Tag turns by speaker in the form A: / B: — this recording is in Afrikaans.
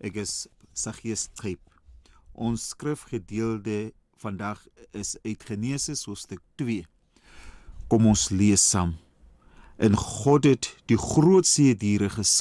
A: Ek is Saggeus Treep. Ons skrifgedeelte vandag is uit Genesis hoofstuk 2. Kom ons lees saam. En God het die groot seediere